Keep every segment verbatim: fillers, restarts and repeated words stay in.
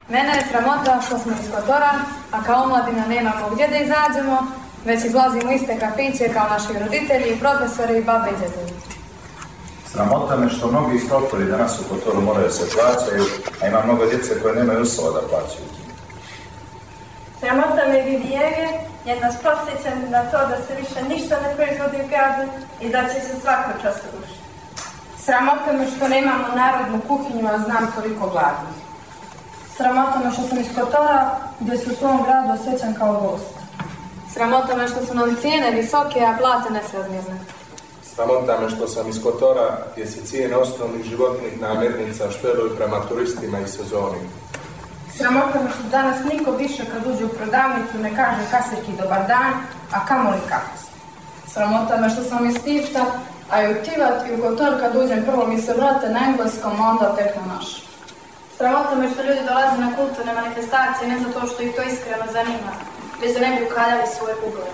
Mene je sramota što smo iz Kotora, a kao omladina nemamo gdje da izađemo, već izlazimo iste kafiće kao naši roditelji, profesori, babe i djedovi. Sramota me što mnogi instruktori danas u Kotoru moraju se plaćaju, a ima mnogo djece koje nemaju uslova da plaćaju. Sramota me Vivijege jer nas podsjeća na to da se više ništa ne proizvodi u gradu i da će se svako čas rušiti. Sramota me što nemamo narodnu kuhinju, a znam koliko gladno. Sramota me što sam iz Kotora, gdje se u svom gradu osjećam kao gost. Sramota me što su nam cijene visoke, a plate nesrazmjerne. Sramota me što sam iz Kotora, gdje se cijene osnovnih životnih namirnica šperuju prema turistima i sezoni. Sramota me što danas niko više kad uđe u prodavnicu ne kaže kasirki dobar dan, a kamoli kapas. Sramota me što sam iz Tivta, a i u Tivat i u Kotor kad uđem prvo mi se vrate na engleskom, a onda tek na naš. Sramota me što ljudi dolaze na kulturne manifestacije ne zato što ih to iskreno zanima, već da ne bi ukaljali svoj ugled.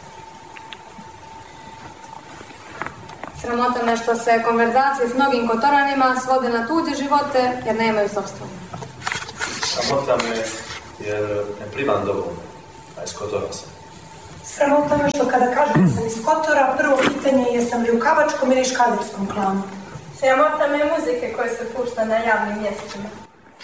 Sramota me što se konverzacije s mnogim Kotoranima svode na tuđe živote jer nemaju sopstvene. Sramota me jer ne primam dovoljno, a iz Kotora sam. Sramota me što kada kažem da sam iz Kotora, prvo pitanje je jesam li u kavačkom ili škaderskom klanu. Sramota me muzike koje se pušta na javnim mjestima.